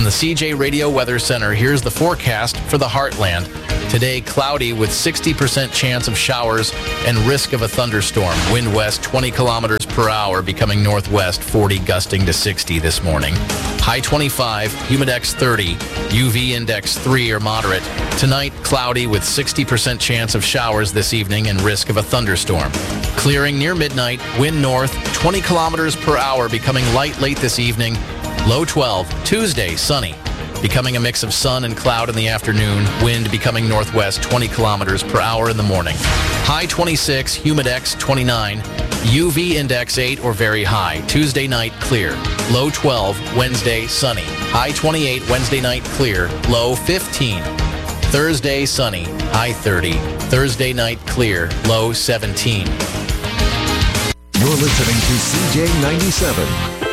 From the CJ Radio Weather Center, here's the forecast for the Heartland. Today, cloudy with 60% chance of showers and risk of a thunderstorm. Wind west 20 kilometers per hour, becoming northwest 40, gusting to 60 this morning. High 25, humidex 30, UV index 3 or moderate. Tonight, cloudy with 60% chance of showers this evening and risk of a thunderstorm. Clearing near midnight, wind north 20 kilometers per hour, becoming light late this evening. Low 12. Tuesday, sunny, becoming a mix of sun and cloud in the afternoon. Wind becoming northwest 20 kilometers per hour in the morning. High 26, humidex 29, UV index 8 or very high. Tuesday night, clear. Low 12. Wednesday, sunny. High 28. Wednesday night, clear. Low 15. Thursday, sunny. High 30. Thursday night, clear. Low 17. You're listening to CJ 97.